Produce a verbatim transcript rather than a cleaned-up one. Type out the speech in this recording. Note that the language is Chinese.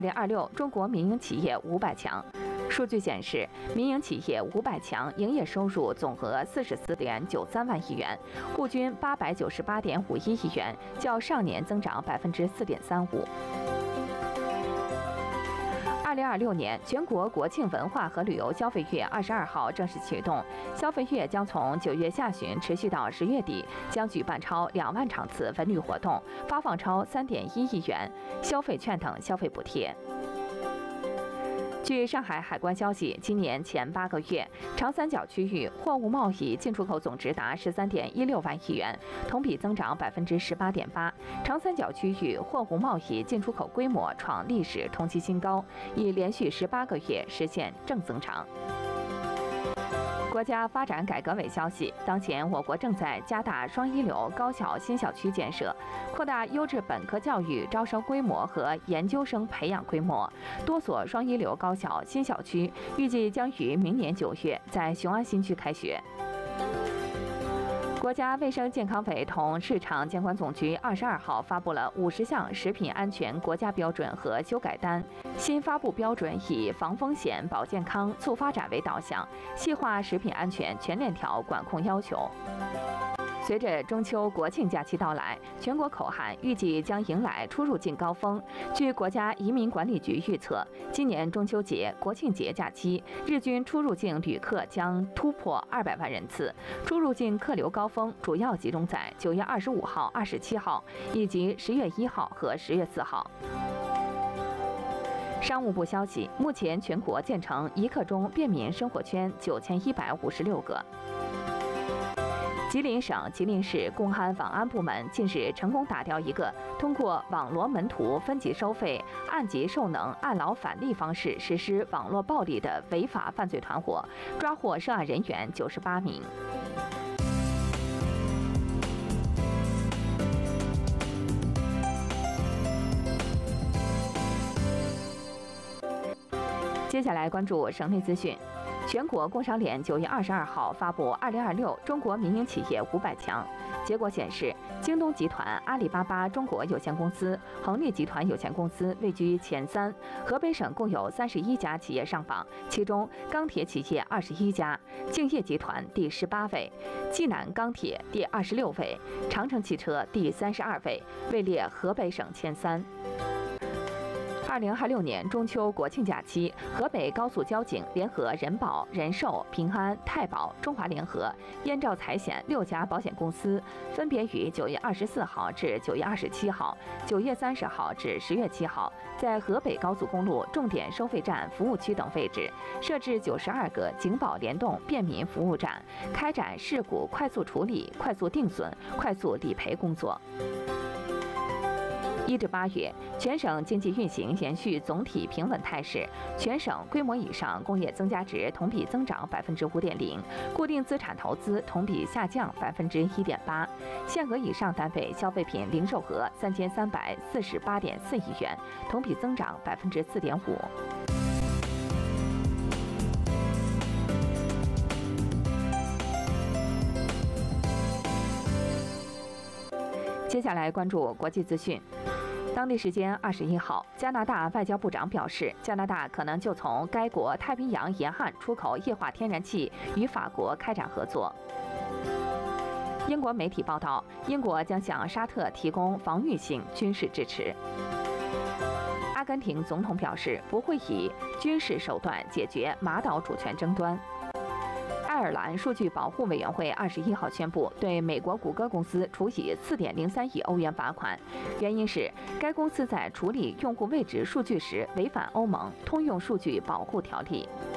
二零二六中国民营企业五百强。数据显示，民营企业五百强营业收入总额四十四点九三万亿元，户均八百九十八点五一亿元，较上年增长百分之四点三五。二零二六年全国国庆文化和旅游消费月二十二号正式启动，消费月将从九月下旬持续到十月底，将举办超两万场次文旅活动，发放超三点一亿元消费券等消费补贴。据上海海关消息，今年前八个月，长三角区域货物贸易进出口总值达十三点一六万亿元，同比增长百分之十八点八。长三角区域货物贸易进出口规模创历史同期新高，已连续十八个月实现正增长。国家发展改革委消息，当前我国正在加大双一流高校新校区建设，扩大优质本科教育招收规模和研究生培养规模。多所双一流高校新校区预计将于明年九月在雄安新区开学。国家卫生健康委同市场监管总局二十二号发布了五十项食品安全国家标准和修改单。新发布标准以防风险、保健康、促发展为导向，细化食品安全全链条管控要求。随着中秋国庆假期到来，全国口岸预计将迎来出入境高峰。据国家移民管理局预测，今年中秋节、国庆节假期，日均出入境旅客将突破二百万人次。出入境客流高峰主要集中在九月二十五号、二十七号以及十月一号和十月四号。商务部消息，目前全国建成一刻钟便民生活圈九千一百五十六个。吉林省吉林市公安网安部门近日成功打掉一个通过网罗门徒分级收费、按级授能、按劳返利方式实施网络暴力的违法犯罪团伙，抓获涉案人员九十八名。接下来关注省内资讯。全国工商联九月二十二号发布二零二六中国民营企业五百强，结果显示，京东集团、阿里巴巴中国有限公司、恒力集团有限公司位居前三。河北省共有三十一家企业上榜，其中钢铁企业二十一家，敬业集团第十八位，济南钢铁第二十六位，长城汽车第三十二位，位列河北省前三。二零二六年中秋国庆假期，河北高速交警联合人保、人寿、平安、太保、中华联合、燕赵财险六家保险公司，分别于九月二十四号至九月二十七号、九月三十号至十月七号，在河北高速公路重点收费站服务区等位置设置九十二个警保联动便民服务站，开展事故快速处理、快速定损、快速理赔工作。一至八月，全省经济运行延续总体平稳态势，全省规模以上工业增加值同比增长百分之五点零，固定资产投资同比下降百分之一点八，限额以上单位消费品零售额三千三百四十八点四亿元，同比增长百分之四点五。接下来关注国际资讯。当地时间二十一号，加拿大外交部长表示，加拿大可能就从该国太平洋沿岸出口液化天然气与法国开展合作。英国媒体报道，英国将向沙特提供防御性军事支持。阿根廷总统表示，不会以军事手段解决马岛主权争端。爱尔兰数据保护委员会二十一号宣布，对美国谷歌公司处以四点零三亿欧元罚款，原因是该公司在处理用户位置数据时违反欧盟通用数据保护条例。